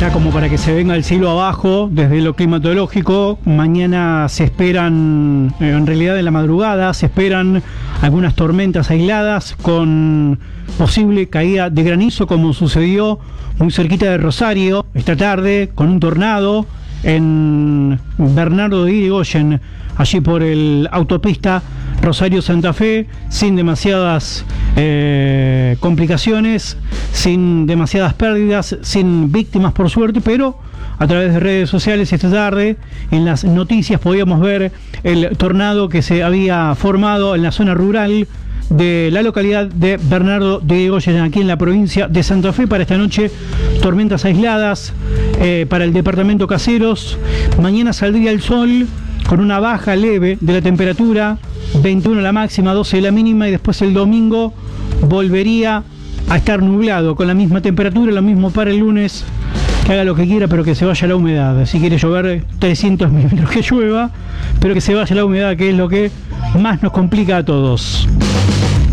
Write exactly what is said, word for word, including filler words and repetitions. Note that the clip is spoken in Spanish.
ya como para que se venga el cielo abajo desde lo climatológico. Mañana se esperan, en realidad en la madrugada, se esperan algunas tormentas aisladas con posible caída de granizo, como sucedió muy cerquita de Rosario esta tarde, con un tornado en Bernardo de Irigoyen, allí por el autopista Rosario-Santa Fe, sin demasiadas eh, complicaciones, sin demasiadas pérdidas, sin víctimas por suerte, pero a través de redes sociales esta tarde, en las noticias podíamos ver el tornado que se había formado en la zona rural de la localidad de Bernardo de Irigoyen, aquí en la provincia de Santa Fe. Para esta noche, tormentas aisladas eh, para el departamento Caseros. Mañana saldría el sol con una baja leve de la temperatura, veintiuno la máxima, doce la mínima, y después el domingo volvería a estar nublado con la misma temperatura, lo mismo para el lunes. Que haga lo que quiera, pero que se vaya la humedad. Si quiere llover trescientos milímetros, que llueva, pero que se vaya la humedad, que es lo que más nos complica a todos.